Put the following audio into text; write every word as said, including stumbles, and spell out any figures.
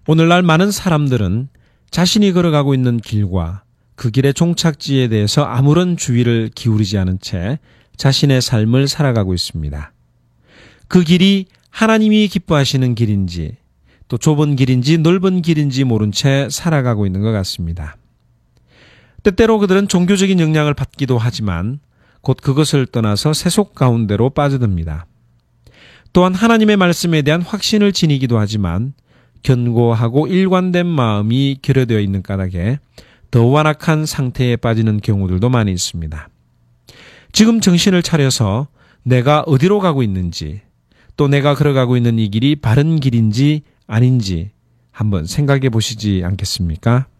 오늘날 많은 사람들은 자신이 걸어가고 있는 길과 그 길의 종착지에 대해서 아무런 주의를 기울이지 않은 채 자신의 삶을 살아가고 있습니다. 그 길이 하나님이 기뻐하시는 길인지 또 좁은 길인지 넓은 길인지 모른 채 살아가고 있는 것 같습니다. 때때로 그들은 종교적인 영향을 받기도 하지만 곧 그것을 떠나서 세속 가운데로 빠져듭니다. 또한 하나님의 말씀에 대한 확신을 지니기도 하지만 견고하고 일관된 마음이 결여되어 있는 까닭에 더 완악한 상태에 빠지는 경우들도 많이 있습니다. 지금 정신을 차려서 내가 어디로 가고 있는지 또 내가 걸어가고 있는 이 길이 바른 길인지 아닌지 한번 생각해 보시지 않겠습니까?